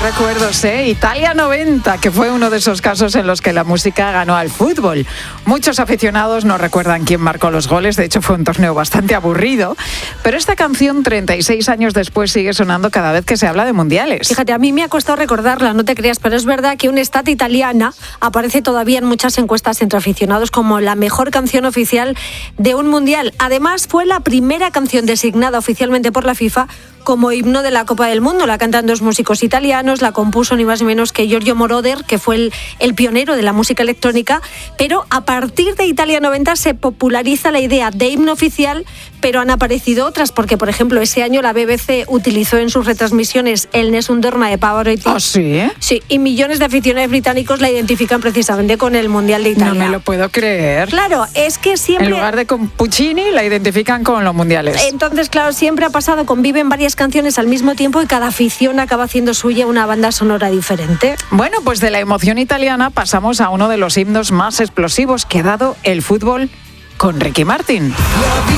recuerdos, ¿eh? Italia 90, que fue uno de esos casos en los que la música ganó al fútbol. Muchos aficionados no recuerdan quién marcó los goles, de hecho fue un torneo bastante aburrido, pero esta canción 36 años después sigue sonando cada vez que se habla de mundiales. Fíjate, a mí me ha costado recordarla, no te creas, pero es verdad que Un'estate italiana aparece todavía en muchas encuestas entre aficionados como la mejor canción oficial de un mundial. Además, fue la primera canción designada oficialmente por la FIFA como himno de la Copa del Mundo. La cantan dos músicos italianos, la compuso ni más ni menos que Giorgio Moroder, que fue el pionero de la música electrónica, pero a partir de Italia 90 se populariza la idea de himno oficial, pero han aparecido otras, porque por ejemplo ese año la BBC utilizó en sus retransmisiones el Nessun Dorma de Pavarotti. ¿Ah, sí? Sí, y millones de aficionados británicos la identifican precisamente con el Mundial de Italia. No me lo puedo creer. Claro, es que siempre... En lugar de con Puccini, la identifican con los mundiales. Entonces, claro, siempre ha pasado, conviven varias canciones al mismo tiempo y cada afición acaba haciendo suya una banda sonora diferente. Bueno, pues de la emoción italiana pasamos a uno de los himnos más explosivos que ha dado el fútbol con Ricky Martin.